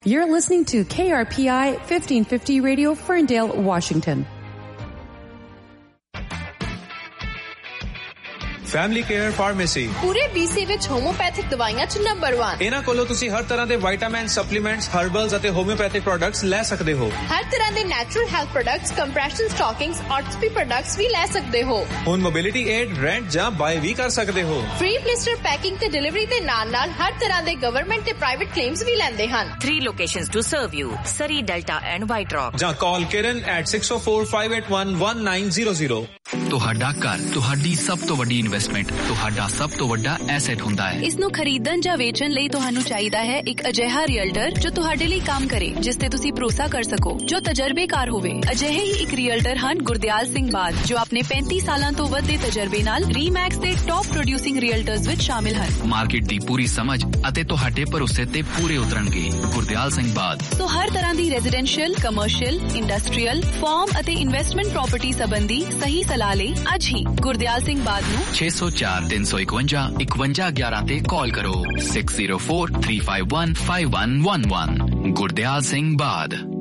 You're listening to KRPI 1550 Radio, Ferndale, Washington. Family care pharmacy ਪੂਰੇ BC ਵਿੱਚ homeopathic ਦਵਾਈਆਂ 'ਚ ਨੰਬਰ 1। ਇਹਨਾਂ ਕੋਲੋਂ ਤੁਸੀਂ ਹਰ ਤਰ੍ਹਾਂ ਦੇ ਵਿਟਾਮਿਨ, ਸਪਲੀਮੈਂਟਸ, ਹਰਬਲਸ ਅਤੇ ਹੋਮਿਓਪੈਥਿਕ ਪ੍ਰੋਡਕਟਸ ਲੈ ਸਕਦੇ ਹੋ। ਹਰ ਤਰ੍ਹਾਂ ਦੇ natural health products, compression ਸਟਾਕਿੰਗਸ, ਆਰਥੋਪੀ products ਵੀ ਲੈ ਸਕਦੇ ਹੋ। ਹੁਣ ਮੋਬਿਲਿਟੀ ਏਡ, ਰੈਂਟ ਜਾਂ ਬਾਏ ਵੀ ਕਰ ਸਕਦੇ ਹੋ। ਫ੍ਰੀ ਪਲਿਸਟਰ ਪੈਕਿੰਗ ਤੇ ਡਿਲੀਵਰੀ ਦੇ ਨਾਲ-ਨਾਲ ਹਰ ਤਰ੍ਹਾਂ ਦੇ ਗਵਰਨਮੈਂਟ ਤੇ ਪ੍ਰਾਈਵੇਟ ਕਲੇਮਸ ਵੀ ਲੈਂਦੇ ਹਨ। 3 locations to serve you: Surrey, Delta and White Rock. ਜਾਂ ਕਾਲ ਕਿਰਨ at 6045811900। ਤੁਹਾਡਾ ਘਰ ਤੁਹਾਡੀ ਸਭ ਤੋਂ ਵੱਡੀ ਇਨਵੈਸਟਮੈਂਟ, ਤੁਹਾਡਾ ਸਭ ਤੋਂ ਵੱਡਾ ਐਸੈਟ ਹੁੰਦਾ ਹੈ। ਇਸ ਨੂੰ ਖਰੀਦਣ ਜਾਂ ਵੇਚਣ ਲਈ ਤੁਹਾਨੂੰ ਚਾਹੀਦਾ ਹੈ ਇੱਕ ਅਜਿਹਾ ਰੀਅਲਟਰ ਜੋ ਤੁਹਾਡੇ ਲਈ ਕੰਮ ਕਰੇ, ਜਿਸ ਤੇ ਤੁਸੀਂ ਭਰੋਸਾ ਕਰ ਸਕੋ, ਜੋ ਤਜਰਬੇਕਾਰ ਹੋਵੇ। ਅਜਿਹੇ ਹੀ ਇੱਕ ਰੀਅਲਟਰ ਹਨ ਗੁਰਦਿਆਲ ਸਿੰਘ ਬਾਦ, ਜੋ ਆਪਣੇ 35 ਸਾਲਾਂ ਤੋਂ ਵੱਧ ਦੇ ਤਜਰਬੇ ਨਾਲ ਰੀਮੈਕਸ ਦੇ ਟੌਪ ਪ੍ਰੋਡਿਊਸਿੰਗ ਰੀਅਲਟਰਸ ਵਿੱਚ ਸ਼ਾਮਿਲ ਹਨ। ਮਾਰਕੀਟ ਦੀ ਪੂਰੀ ਸਮਝ ਅਤੇ ਤੁਹਾਡੇ ਭਰੋਸੇ ਤੇ ਪੂਰੇ ਉਤਰਨਗੇ। ਗੁਰਦਿਆਲ ਸਿੰਘ ਬਾਦ। ਸੋ ਹਰ ਤਰ੍ਹਾਂ ਦੀ ਰੈਜ਼ੀਡੈਂਸ਼ੀਅਲ, ਕਮਰਸ਼ੀਅਲ, ਇੰਡਸਟਰੀਅਲ, ਫਾਰਮ ਅਤੇ ਇਨਵੈਸਟਮੈਂਟ ਪ੍ਰਾਪਰਟੀ ਸੰਬੰਧੀ ਸਹੀ ਸਲਾਹ ਲਈ ਅੱਜ ਹੀ ਗੁਰਦਿਆਲ ਸਿੰਘ ਬਾਦ ਨੂੰ 604-351-5111 ਤੇ ਕਾਲ ਕਰੋ। 6043515111। ਗੁਰਦਿਆਲ ਸਿੰਘ ਬਾਦ।